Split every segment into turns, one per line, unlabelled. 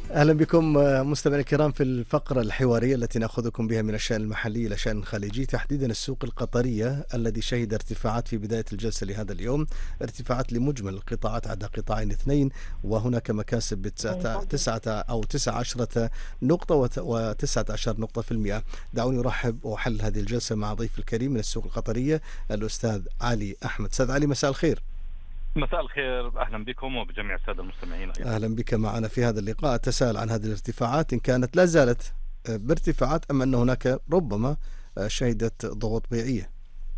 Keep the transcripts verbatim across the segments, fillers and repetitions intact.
أهلا بكم مستمعينا الكرام في الفقرة الحوارية التي نأخذكم بها من الشأن المحلي إلى الشأن الخليجي، تحديدا السوق القطرية الذي شهد ارتفاعات في بداية الجلسة لهذا اليوم، ارتفاعات لمجمل القطاعات عدا قطاعين اثنين، وهناك مكاسب بتسعة أو تسعة عشرة نقطة وتسعة عشر نقطة في المئة. دعوني أرحب وأحل هذه الجلسة مع ضيف الكريم من السوق القطرية الأستاذ علي أحمد. أستاذ علي، مساء الخير.
مساء الخير، أهلا بكم وبجميع السادة المستمعين أيضا.
أهلا بك معنا في هذا اللقاء. تساءل عن هذه الارتفاعات، إن كانت لا زالت بارتفاعات أم أن هناك ربما شهدت ضغوط بيعية.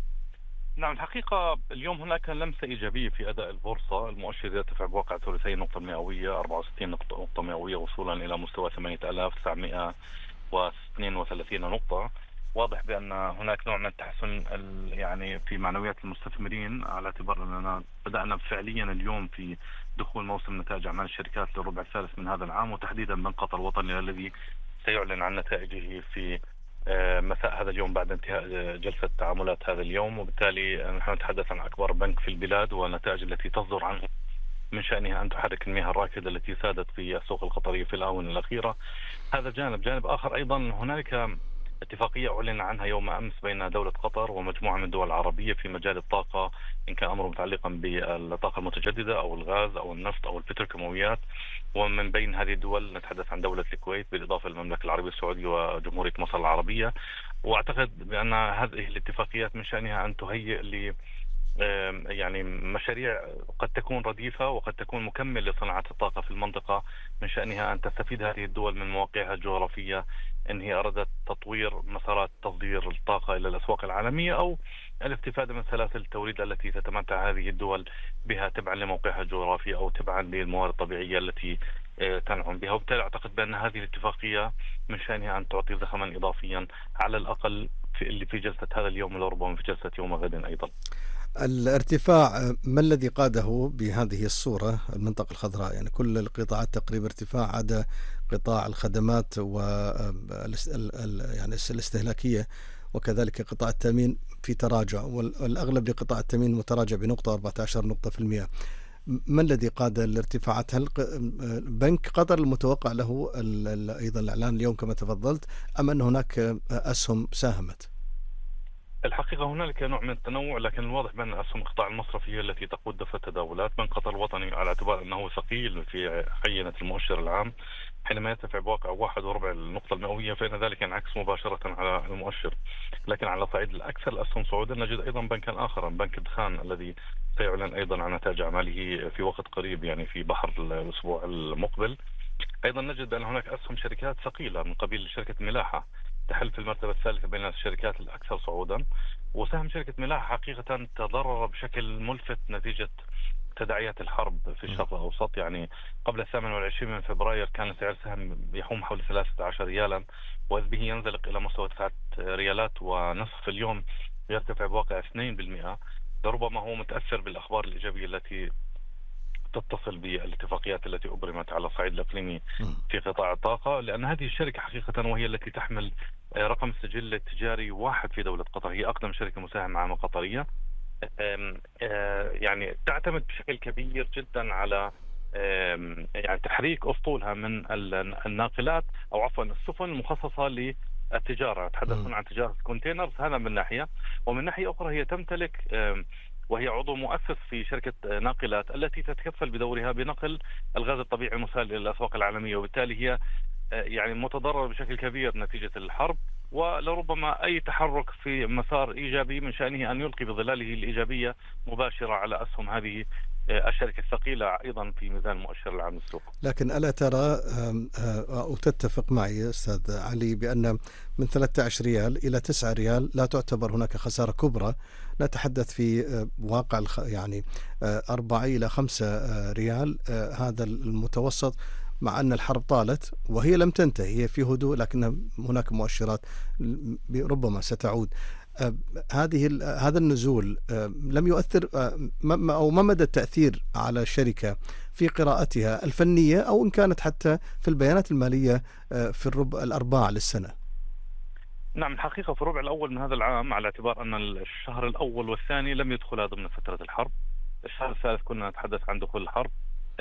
نعم، الحقيقة اليوم هناك لمسة إيجابية في أداء البورصة. المؤشر يرتفع بواقع ثلثي نقطة مئوية، أربعة وستين نقطة مئوية، وصولا إلى مستوى ثمانية آلاف وتسعمئة واثنين وثلاثين نقطة. واضح بأن هناك نوع من التحسن يعني في معنويات المستثمرين، على اعتبار أننا بدأنا فعليا اليوم في دخول موسم نتائج أعمال الشركات للربع الثالث من هذا العام، وتحديدا بنك قطر الوطني الذي سيعلن عن نتائجه في مساء هذا اليوم بعد انتهاء جلسة تعاملات هذا اليوم. وبالتالي نحن نتحدث عن أكبر بنك في البلاد، والنتائج التي تصدر عنه من شأنها أن تحرك المياه الراكدة التي سادت في السوق القطرية في الآونة الأخيرة. هذا جانب. جانب آخر أيضا، هنالك اتفاقية أعلن عنها يوم أمس بين دولة قطر ومجموعة من الدول العربية في مجال الطاقة، إن كان أمر متعلقا بالطاقة المتجددة أو الغاز أو النفط أو البتروكيماويات. ومن بين هذه الدول نتحدث عن دولة الكويت بالإضافة للمملكة العربية السعودية وجمهورية مصر العربية. وأعتقد بأن هذه الاتفاقيات من شأنها أن تهيئ ل يعني مشاريع قد تكون رديفة وقد تكون مكمل لصناعة الطاقة في المنطقة، من شأنها أن تستفيد هذه الدول من مواقعها الجغرافية إن هي أرادت تطوير مسارات تصدير الطاقة إلى الأسواق العالمية، أو الاستفادة من سلاسل التوريد التي تتمتع هذه الدول بها تبعا لموقعها الجغرافي أو تبعا للموارد الطبيعية التي تنعم بها. وبالتالي أعتقد بأن هذه الاتفاقية من شأنها أن تعطي زخما إضافيا على الأقل في اللي في جلسة هذا اليوم، وربما في جلسة يوم غد أيضا.
الارتفاع ما الذي قاده بهذه الصورة المنطقة الخضراء؟ يعني كل القطاعات تقريبا ارتفاع عدا قطاع الخدمات و يعني الاستهلاكية، وكذلك قطاع التأمين في تراجع، والأغلب لقطاع التأمين متراجع بنقطة أربعة عشر نقطة في المئة. ما الذي قاد الارتفاعات؟ هل بنك قطر المتوقع له أيضا الإعلان اليوم كما تفضلت، أم أن هناك أسهم ساهمت؟
الحقيقة هنالك نوع من التنوع، لكن الواضح بأن أسهم القطاع المصرفي هي التي تقود دفع التداولات. بنك قطر الوطني على اعتبار أنه ثقيل في حينة المؤشر العام، حينما يرتفع بواقع واحد وربع النقطة المئوية فإن ذلك ينعكس مباشرة على المؤشر. لكن على صعيد الأكثر الأسهم صعودا نجد أيضا بنكا آخر، بنك الدخان، الذي سيعلن أيضا عن نتائج أعماله في وقت قريب، يعني في بحر الأسبوع المقبل. أيضا نجد بأن هناك أسهم شركات ثقيلة من قبيل شركة ملاحة تحل في المرتبة الثالثة بين الشركات الأكثر صعودا. وسهم شركة ملاحة حقيقة تضرر بشكل ملفت نتيجة تداعيات الحرب في الشرق الأوسط. يعني قبل الثامن والعشرين من فبراير كان سعر السهم يحوم حول ثلاثة عشر ريالا، وإذ به ينزلق إلى مستوى تسعة ريالات ونصف. اليوم يرتفع بواقع اثنين بالمئة. لربما هو متأثر بالأخبار الإيجابية التي تتصل بالاتفاقيات التي أبرمت على الصعيد الإقليمي في قطاع الطاقة، لأن هذه الشركة حقيقة وهي التي تحمل رقم السجل التجاري واحد في دولة قطر، هي أقدم شركة مساهمة عامة قطرية، يعني تعتمد بشكل كبير جدا على يعني تحريك أسطولها من الناقلات أو عفوا السفن المخصصة للتجارة. تحدثون عن تجارة كونتينرز، هذا من ناحية، ومن ناحية أخرى هي تمتلك وهي عضو مؤسس في شركة ناقلات التي تتكفل بدورها بنقل الغاز الطبيعي المسال إلى الأسواق العالمية. وبالتالي هي يعني متضرر بشكل كبير نتيجة الحرب، ولربما أي تحرك في مسار إيجابي من شأنه أن يلقي بظلاله الإيجابية مباشرة على أسهم هذه الشركة الثقيلة أيضا في ميزان مؤشر العام للسوق.
لكن ألا ترى أو تتفق معي أستاذ علي بأن من ثلاثة عشر ريال إلى تسعة ريال لا تعتبر هناك خسارة كبرى؟ نتحدث في واقع يعني أربعة إلى خمسة ريال، هذا المتوسط، مع أن الحرب طالت وهي لم تنتهي، هي في هدوء، لكن هناك مؤشرات ربما ستعود. هذه هذا النزول لم يؤثر أو ما مدى التأثير على الشركة في قراءتها الفنية أو إن كانت حتى في البيانات المالية في الربع الأرباع للسنة؟
نعم، الحقيقة في الربع الأول من هذا العام، على اعتبار أن الشهر الأول والثاني لم يدخل ضمن فترة الحرب، الشهر الثالث كنا نتحدث عن دخول الحرب،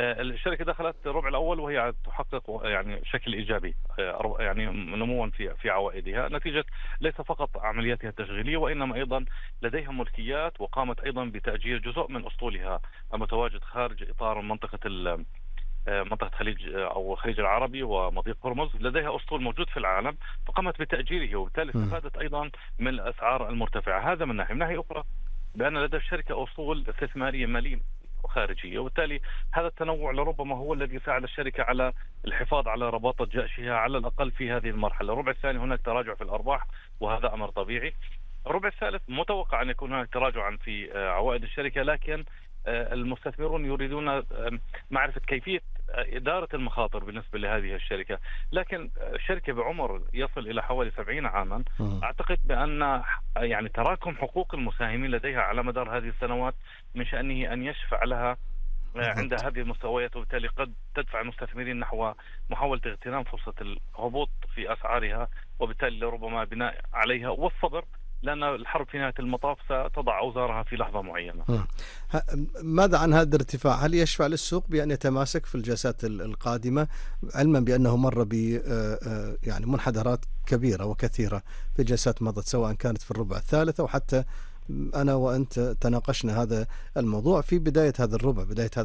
الشركة دخلت الربع الأول وهي تحقق يعني شكل إيجابي، يعني نموا في في عوائدها نتيجة ليس فقط عملياتها التشغيلية وإنما أيضا لديها ملكيات، وقامت أيضا بتأجير جزء من أسطولها المتواجد خارج إطار منطقة منطقة خليج أو الخليج العربي ومضيق هرمز. لديها أسطول موجود في العالم فقامت بتأجيره، وبالتالي استفادت أيضا من الأسعار المرتفعة. هذا من ناحية. من ناحية أخرى بأن لدى الشركة أصول استثمارية مالية وخارجية، وبالتالي هذا التنوع لربما هو الذي ساعد الشركة على الحفاظ على رباطة جأشها على الأقل في هذه المرحلة. الربع الثاني هناك تراجع في الأرباح وهذا أمر طبيعي. الربع الثالث متوقع أن يكون هناك تراجعا في عوائد الشركة، لكن المستثمرون يريدون معرفة كيفية إدارة المخاطر بالنسبة لهذه الشركة. لكن شركة بعمر يصل إلى حوالي سبعين عاما، أعتقد بأن يعني تراكم حقوق المساهمين لديها على مدار هذه السنوات من شأنه أن يشفع لها عند هذه المستويات، وبالتالي قد تدفع المستثمرين نحو محاولة اغتنام فرصة الهبوط في أسعارها، وبالتالي لربما بناء عليها والصبر، لأن الحرب في نهاية المطاف ستضع أوزارها في لحظة معينة.
ماذا عن هذا الارتفاع؟ هل يشفع للسوق بأن يتماسك في الجلسات القادمة، علما بأنه مر ب يعني منحدرات كبيرة وكثيرة في جلسات مضت، سواء كانت في الربع الثالث أو حتى أنا وأنت تناقشنا هذا الموضوع في بداية هذا الربع، بداية هذا